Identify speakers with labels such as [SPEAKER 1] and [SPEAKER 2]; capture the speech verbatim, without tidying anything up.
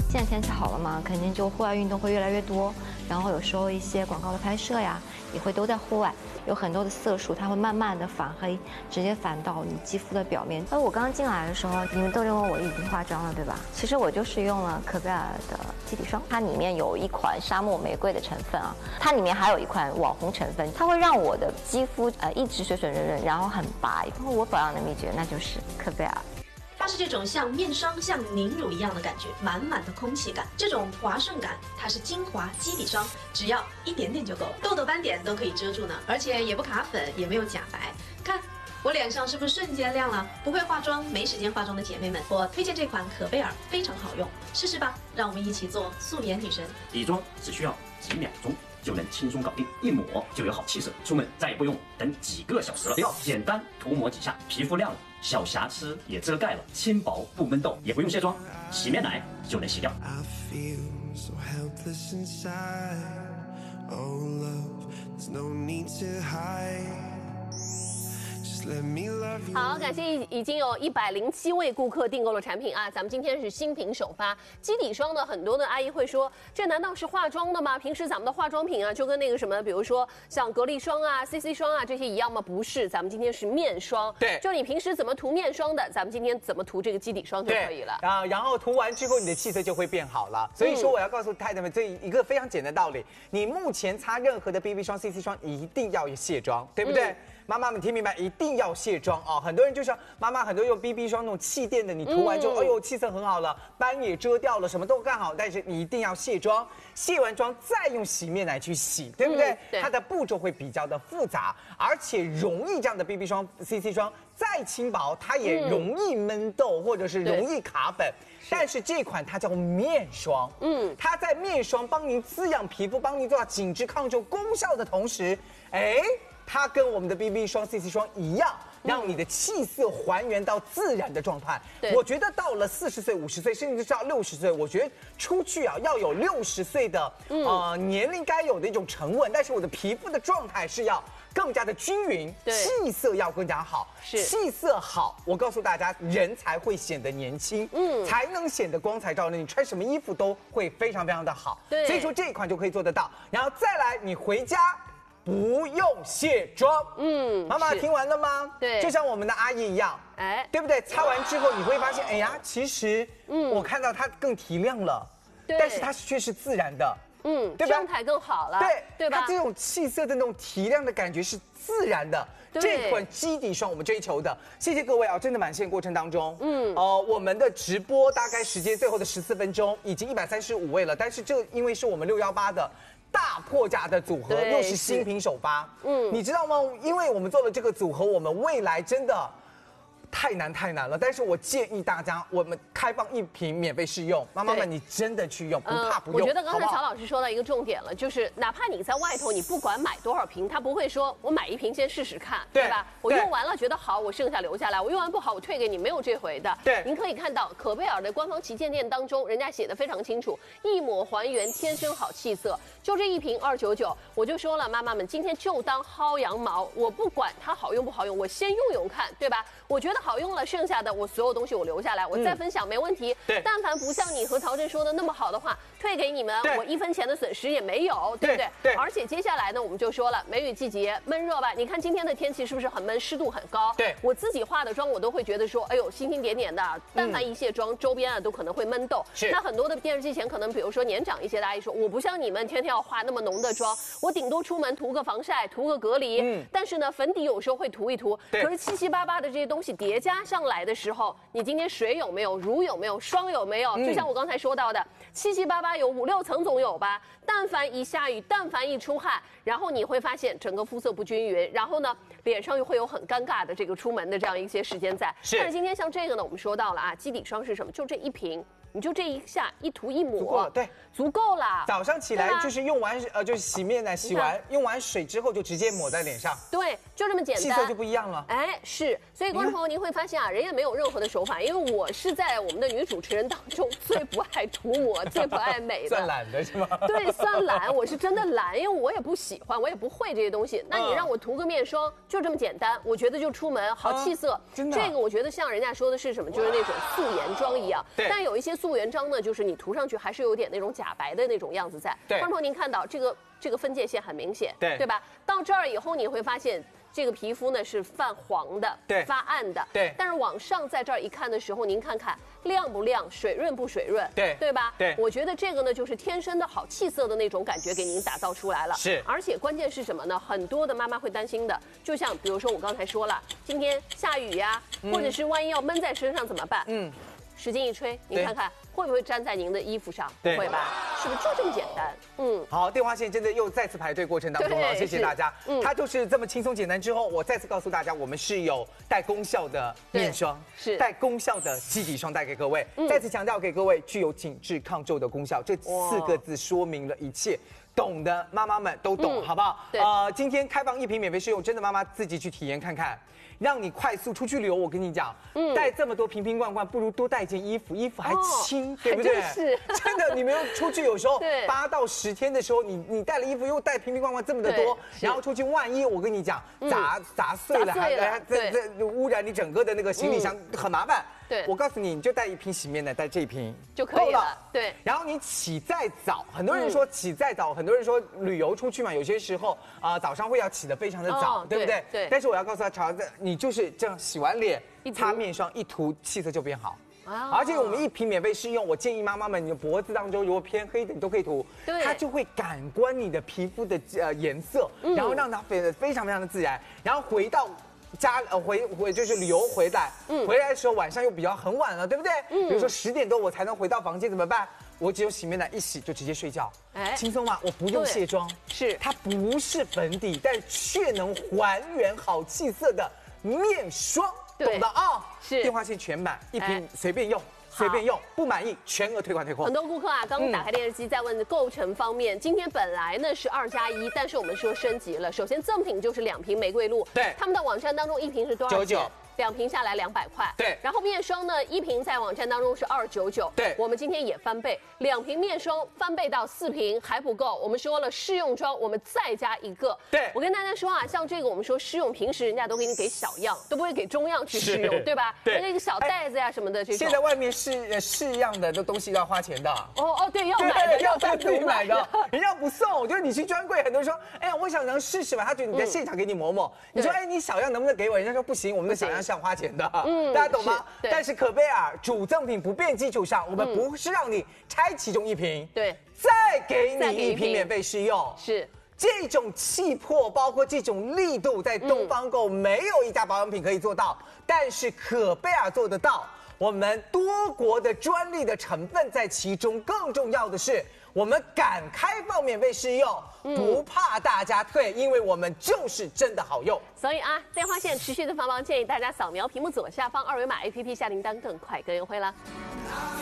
[SPEAKER 1] 现在天气好了嘛，肯定就户外运动会越来越多，然后有时候一些广告的拍摄呀，也会都在户外，有很多的色素，它会慢慢的反黑，直接反到你肌肤的表面。而我刚刚进来的时候，你们都认为我已经化妆了，对吧？其实我就是用了可贝尔的基底霜，它里面有一款沙漠玫瑰的成分啊，它里面还有一款网红成分，它会让我的肌肤呃一直水水润润，然后很白。然后我保养的秘诀那就是可贝尔。
[SPEAKER 2] 它是这种像面霜、像凝乳一样的感觉，满满的空气感，这种滑顺感，它是精华基底霜，只要一点点就够了，痘痘斑点都可以遮住呢，而且也不卡粉，也没有假白。看我脸上是不是瞬间亮了？不会化妆、没时间化妆的姐妹们，我推荐这款可贝尔，非常好用，试试吧。让我们一起做素颜女神。
[SPEAKER 3] 底妆只需要几秒钟就能轻松搞定，一抹就有好气色，出门再也不用等几个小时了。要简单涂抹几下，皮肤亮了，小瑕疵也遮盖了，轻薄不闷痘，也不用卸妆，洗面奶就能洗掉。
[SPEAKER 4] 好，感谢已已经有一百零七位顾客订购了产品啊！咱们今天是新品首发基底霜呢，很多的阿姨会说，这难道是化妆的吗？平时咱们的化妆品啊，就跟那个什么，比如说像格力霜啊、C C 霜啊这些一样吗？不是，咱们今天是面霜。
[SPEAKER 5] 对，
[SPEAKER 4] 就你平时怎么涂面霜的，咱们今天怎么涂这个基底霜就可以了。
[SPEAKER 5] 啊，然后涂完之后，你的气色就会变好了。所以说，我要告诉太太们这一个非常简单的道理：你目前擦任何的 B B 霜、C C 霜，一定要卸妆，对不对？嗯，妈妈们听明白，一定要卸妆哦。很多人就像妈妈，很多用 B B 霜那种气垫的，你涂完之后，嗯、哎呦，气色很好了，斑也遮掉了，什么都干好。但是你一定要卸妆，卸完妆再用洗面奶去洗，对不对？嗯、对，它的步骤会比较的复杂，而且容易这样的 B B 霜、C C 霜再轻薄，它也容易闷痘、嗯、或者是容易卡粉。但是这款它叫面霜，嗯，它在面霜帮您滋养皮肤，帮您做到紧致抗皱功效的同时，哎。它跟我们的 B B 霜、C C 霜一样，让你的气色还原到自然的状态。嗯、我觉得到了四十岁、五十岁，甚至到六十岁，我觉得出去啊要有六十岁的、嗯、呃年龄该有的一种沉稳，但是我的皮肤的状态是要更加的均匀，气色要更加好。是气色好，我告诉大家，人才会显得年轻，嗯，才能显得光彩照人。你穿什么衣服都会非常非常的好。对，所以说这一款就可以做得到。然后再来，你回家。不用卸妆，嗯，妈妈听完了吗？对，就像我们的阿姨一样，哎，对不对？擦完之后你会发现，哎呀，其实，嗯，我看到它更提亮了，对，但是它却是自然的，嗯，对吧？状
[SPEAKER 4] 态更好了，
[SPEAKER 5] 对，
[SPEAKER 4] 对吧？
[SPEAKER 5] 它这种气色的那种提亮的感觉是自然的。这款基底霜我们追求的，谢谢各位啊！真的满线过程当中，嗯，哦、呃，我们的直播大概时间最后的十四分钟，已经一百三十五位了，但是这因为是我们六一八的。大破价的组合又是新品首发，嗯，你知道吗？因为我们做了这个组合，我们未来真的太难太难了。但是我建议大家，我们开放一瓶免费试用，妈妈们你真的去用，不怕不用。
[SPEAKER 4] 我觉得刚才曹老师说到一个重点了，就是哪怕你在外头，你不管买多少瓶，他不会说我买一瓶先试试看，对吧？我用完了觉得好，我剩下留下来；我用完不好，我退给你，没有这回的。对，您可以看到可贝尔的官方旗舰店当中，人家写的非常清楚，一抹还原天生好气色。就这一瓶二九九，我就说了，妈妈们今天就当薅羊毛，我不管它好用不好用，我先用用看，对吧？我觉得好用了，剩下的我所有东西我留下来，我再分享、嗯、没问题。对，但凡不像你和曹震说的那么好的话，退给你们，我一分钱的损失也没有，对不对？对。而且接下来呢，我们就说了，梅雨季节闷热吧，你看今天的天气是不是很闷，湿度很高？对，我自己化的妆，我都会觉得说，哎呦，星星点点的，但凡一卸妆，周边啊都可能会闷痘。是。那很多的电视机前可能，比如说年长一些的阿姨说，我不像你们天天要化那么浓的妆，我顶多出门涂个防晒，涂个隔离。嗯。但是呢，粉底有时候会涂一涂。对。可是七七八八的这些东西叠加上来的时候，你今天水有没有，乳有没有，霜有没有？嗯、就像我刚才说到的，七七八八有五六层总有吧。但凡一下雨，但凡一出汗，然后你会发现整个肤色不均匀，然后呢，脸上又会有很尴尬的这个出门的这样一些时间在。是。但是今天像这个呢，我们说到了啊，基底霜是什么？就这一瓶。你就这一下一涂一抹，足够了，对，足够了。早上起来就是用完呃，就是洗面奶洗完，用完水之后就直接抹在脸上，对，就这么简单，气色就不一样了。哎，是，所以观众朋友您。 您会发现啊，人家没有任何的手法，因为我是在我们的女主持人当中最不爱涂抹、最不爱美的，
[SPEAKER 5] 算懒的是吗？
[SPEAKER 4] 对，算懒，我是真的懒，因为我也不喜欢，我也不会这些东西。那你让我涂个面霜，就这么简单，我觉得就出门好气色。
[SPEAKER 5] 真的，
[SPEAKER 4] 这个我觉得像人家说的是什么，就是那种素颜妆一样。
[SPEAKER 5] 对。
[SPEAKER 4] 但有一些素颜妆呢，就是你涂上去还是有点那种假白的那种样子在。
[SPEAKER 5] 对。
[SPEAKER 4] 观众您看到这个这个分界线很明显，
[SPEAKER 5] 对
[SPEAKER 4] 对吧？到这儿以后你会发现。这个皮肤呢是泛黄的，
[SPEAKER 5] 对，
[SPEAKER 4] 发暗的，
[SPEAKER 5] 对。
[SPEAKER 4] 但是往上在这儿一看的时候，您看看亮不亮，水润不水润，
[SPEAKER 5] 对，
[SPEAKER 4] 对吧？
[SPEAKER 5] 对，
[SPEAKER 4] 我觉得这个呢就是天生的好气色的那种感觉给您打造出来了。
[SPEAKER 5] 是，
[SPEAKER 4] 而且关键是什么呢？很多的妈妈会担心的，就像比如说我刚才说了，今天下雨呀、啊，嗯、或者是万一要闷在身上怎么办？嗯。使劲一吹，你看看会不会粘在您的衣服上？不会吧？是不是就这么简单？嗯，
[SPEAKER 5] 好，电话线真的又再次排队过程当中了，谢谢大家。嗯，它就是这么轻松简单。之后我再次告诉大家，我们是有带功效的面霜，
[SPEAKER 4] 是
[SPEAKER 5] 带功效的基底霜带给各位。嗯、再次强调给各位，具有紧致抗皱的功效，这四个字说明了一切。懂的妈妈们都懂，嗯、好不好？
[SPEAKER 4] 对。
[SPEAKER 5] 呃，今天开放一瓶免费试用，真的妈妈自己去体验看看。让你快速出去旅游，我跟你讲，嗯，带这么多瓶瓶罐罐，不如多带一件衣服，衣服还轻，哦、对不对？
[SPEAKER 4] 是，
[SPEAKER 5] 真的，你们又出去，有时候八到十天的时候，你你带了衣服，又带瓶瓶罐罐这么的多，然后出去，万一我跟你讲，砸砸碎了，还还这这污染你整个的那个行李箱，嗯、很麻烦。
[SPEAKER 4] 对，
[SPEAKER 5] 我告诉你，你就带一瓶洗面奶，带这一瓶
[SPEAKER 4] 就可以了。对，
[SPEAKER 5] 然后你起再早，很多人说起再早，很多人说旅游出去嘛，有些时候啊、呃、早上会要起得非常的早，对不对？
[SPEAKER 4] 对。
[SPEAKER 5] 但是我要告诉他，乔子，你就是这样洗完脸，擦面霜一涂，气色就变好。啊、而且我们一瓶免费试用，我建议妈妈们，你的脖子当中如果偏黑的，你都可以涂，它就会感官你的皮肤的呃颜色，嗯、然后让它非非常非常的自然，然后回到。家呃回回就是旅游回来，嗯，回来的时候晚上又比较很晚了，对不对？嗯，比如说十点多我才能回到房间，怎么办？我只有洗面奶一洗就直接睡觉，哎，轻松嘛，我不用卸妆，
[SPEAKER 4] 是
[SPEAKER 5] 它不是粉底，但却能还原好气色的面霜，懂的啊？
[SPEAKER 4] 是
[SPEAKER 5] 电话线全满，一瓶随便用。随便用，不满意全额退款退货。
[SPEAKER 4] 很多顾客啊，刚打开电视机在问构成方面，嗯、今天本来呢是二加一，但是我们说升级了。首先赠品就是两瓶玫瑰露，
[SPEAKER 5] 对，
[SPEAKER 4] 他们的网站当中一瓶是多少钱？九九。两瓶下来两百块，
[SPEAKER 5] 对。
[SPEAKER 4] 然后面霜呢，一瓶在网站当中是二九九，
[SPEAKER 5] 对。
[SPEAKER 4] 我们今天也翻倍，两瓶面霜翻倍到四瓶还不够。我们说了试用装，我们再加一个。
[SPEAKER 5] 对。
[SPEAKER 4] 我跟大家说啊，像这个我们说试用，平时人家都给你给小样，都不会给中样去试用，对吧？
[SPEAKER 5] 对。
[SPEAKER 4] 那个小袋子呀、啊、什么的这种。
[SPEAKER 5] 现在外面试试样的东西要花钱的。
[SPEAKER 4] 哦哦，对，要买的，
[SPEAKER 5] 要自己买的，人家不送。就是你去专柜，很多人说，哎呀，我想能试试吧，他觉得你在现场给你抹抹。你说，哎，你小样能不能给我？人家说不行，我们的小样是要花钱的。嗯，大家懂吗？但是可贝尔主赠品不变基础上，我们不是让你拆其中一瓶，
[SPEAKER 4] 对，
[SPEAKER 5] 再给你一瓶免费试用。
[SPEAKER 4] 是
[SPEAKER 5] 这种气魄，包括这种力度，在东方购没有一家保养品可以做到，但是可贝尔做得到。我们多国的专利的成分在其中，更重要的是。我们敢开放免费试用，不怕大家退，因为我们就是真的好用。
[SPEAKER 4] 所以啊，电话线持续的繁忙，建议大家扫描屏幕左下方二维码 A P P 下订单，更快更优惠了。